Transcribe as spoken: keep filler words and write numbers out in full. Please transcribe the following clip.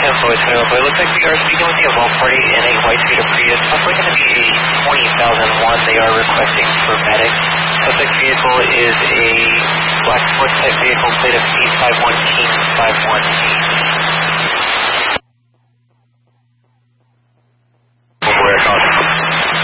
Boys Federal. But it looks like we are speaking with the Evolve Party in a white Toyota Prius. It's looking to be a twenty thousand one. They are requesting for medic. Subject vehicle is a black sports type vehicle, plate of eight five one King five one eight.